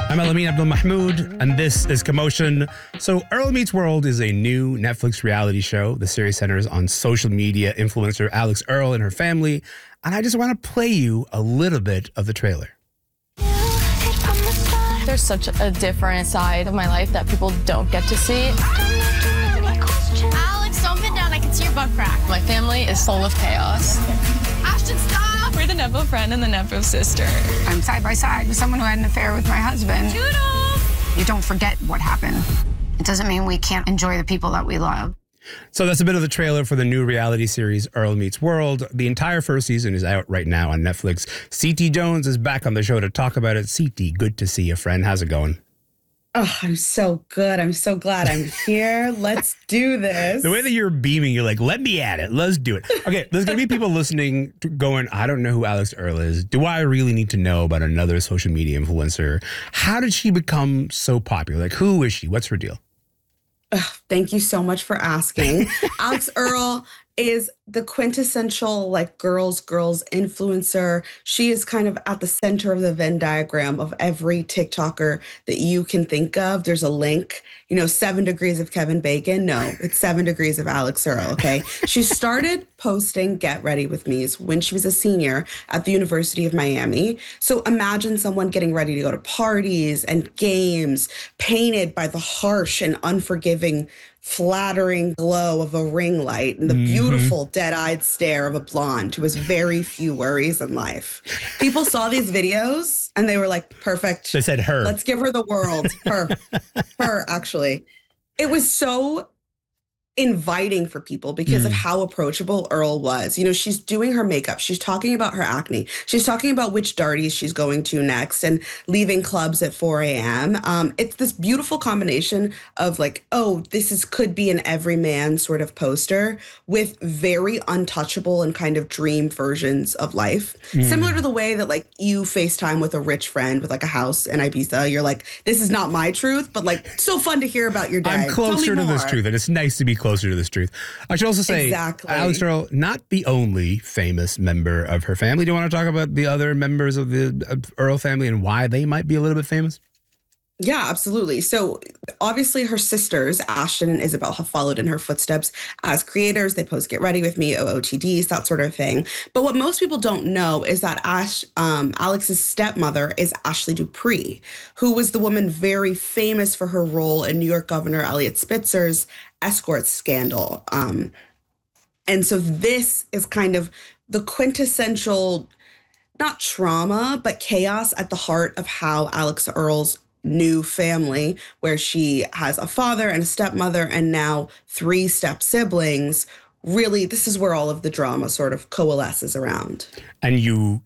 I'm Elamin Abdul Mahmoud, and this is Commotion. So, Earl Meets World is a new Netflix reality show. The series centers on social media influencer Alex Earl and her family, and I just want to play you a little bit of the trailer. There's such a different side of my life that people don't get to see. Alex, don't bend down. I can see your butt crack. My family is full of chaos. Ashton, stop! We're the Nepo friend and the Nepo sister. I'm side by side with someone who had an affair with my husband. Toodles! You don't forget what happened. It doesn't mean we can't enjoy the people that we love. So that's a bit of the trailer for the new reality series Earl Meets World. The entire first season is out right now on Netflix. CT Jones is back on the show to talk about it. CT, good to see you, friend. How's it going? Oh, I'm so good. I'm so glad I'm here. Let's do this. The way that you're beaming, you're like, let me at it. Let's do it. Okay, there's going to be people listening going, I don't know who Alex Earl is. Do I really need to know about another social media influencer? How did she become so popular? Like, who is she? What's her deal? Thank you so much for asking. Alex Earl is the quintessential girls influencer. She is kind of at the center of the Venn diagram of every TikToker that you can think of. There's a link, 7 degrees of Kevin Bacon. No, it's 7 degrees of Alex Earl, okay? She started posting Get Ready With Me's when she was a senior at the University of Miami. So imagine someone getting ready to go to parties and games, painted by the harsh and unforgiving flattering glow of a ring light and the beautiful dead-eyed stare of a blonde who has very few worries in life. People saw these videos and they were like, perfect. They said her. Let's give her the world. Her, actually. It was so inviting for people because of how approachable Earl was. She's doing her makeup. She's talking about her acne. She's talking about which darties she's going to next and leaving clubs at 4 a.m. It's this beautiful combination of could be an everyman sort of poster with very untouchable and kind of dream versions of life. Similar to the way that you FaceTime with a rich friend with a house in Ibiza. You're like, this is not my truth, but so fun to hear about your day. I'm closer to this truth, and it's nice to be closer to this truth. I should also say, exactly. Alex Earl, not the only famous member of her family. Do you want to talk about the other members of the Earl family and why they might be a little bit famous? Yeah, absolutely. So obviously her sisters, Ashton and Isabel, have followed in her footsteps as creators. They post Get Ready With Me, OOTDs, that sort of thing. But what most people don't know is that Alex's stepmother is Ashley Dupree, who was the woman very famous for her role in New York Governor Eliot Spitzer's escort scandal. And so this is kind of the quintessential, not trauma, but chaos at the heart of how Alex Earl's new family, where she has a father and a stepmother and now 3 step siblings. Really, this is where all of the drama sort of coalesces around. And you